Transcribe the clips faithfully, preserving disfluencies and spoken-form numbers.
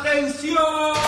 ¡Atención!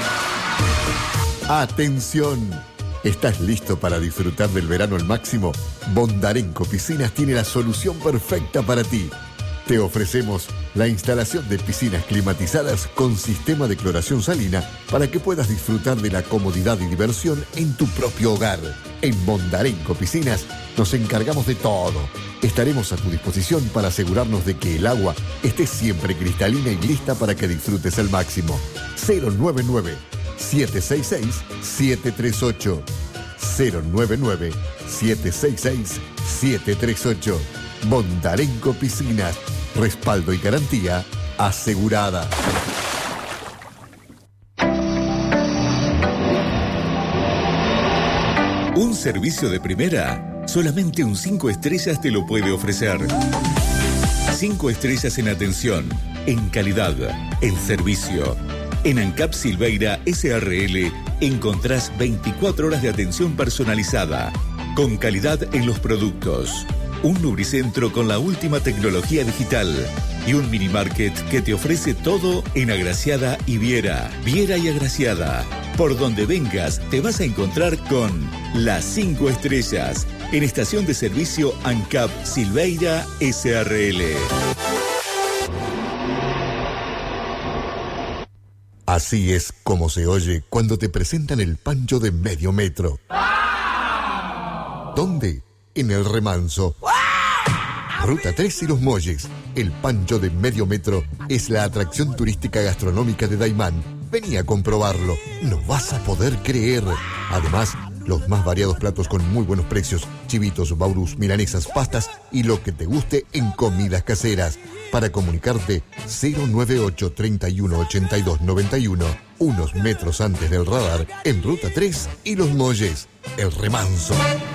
¡Atención! ¿Estás listo para disfrutar del verano al máximo? Bondarenco Piscinas tiene la solución perfecta para ti. Te ofrecemos la instalación de piscinas climatizadas con sistema de cloración salina para que puedas disfrutar de la comodidad y diversión en tu propio hogar. En Bondarenco Piscinas nos encargamos de todo. Estaremos a tu disposición para asegurarnos de que el agua esté siempre cristalina y lista para que disfrutes al máximo. cero nueve nueve, siete seis seis, siete tres ocho. cero nueve nueve, siete seis seis, siete tres ocho. Bondarenco Piscinas. Respaldo y garantía asegurada. Un servicio de primera, solamente un cinco estrellas te lo puede ofrecer. Cinco estrellas en atención, en calidad, en servicio. En ANCAP Silveira S R L encontrás veinticuatro horas de atención personalizada, con calidad en los productos. Un lubricentro con la última tecnología digital y un mini market que te ofrece todo en Agraciada y Viera. Viera y Agraciada. Por donde vengas te vas a encontrar con las cinco estrellas en estación de servicio ANCAP Silveira S R L. Así es como se oye cuando te presentan el pancho de medio metro. ¿Dónde? En el Remanso. Ruta tres y Los Molles. El pancho de medio metro es la atracción turística gastronómica de Daimán. Vení a comprobarlo. No vas a poder creer. Además, los más variados platos con muy buenos precios. Chivitos, baurús, milanesas, pastas y lo que te guste en comidas caseras. Para comunicarte, cero nueve ocho, treinta y uno, ochenta y dos, noventa y uno. Unos metros antes del radar, en Ruta tres y Los Molles. El Remanso.